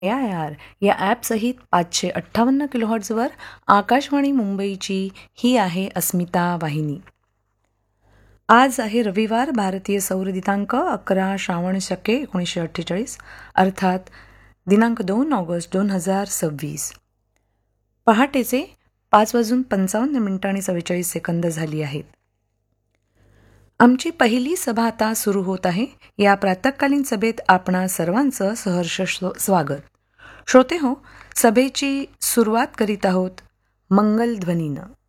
AIR या ॲपसहित 558 किलोहर्ट्झवर आकाशवाणी मुंबईची ही आहे अस्मिता वाहिनी. आज आहे रविवार. भारतीय सौर दिनांक 11 श्रावण शके 1948 अर्थात दिनांक 2 ऑगस्ट 2026. पहाटेचे 5:55 झाली आहेत. आमची पहिली सभा आता सुरू होत आहे. या प्रातःकालीन सभेत आपणा सर्वांचं सहर्ष स्वागत. श्रोते हो, सभेची सुरुवात करीत आहोत मंगलध्वनीनं.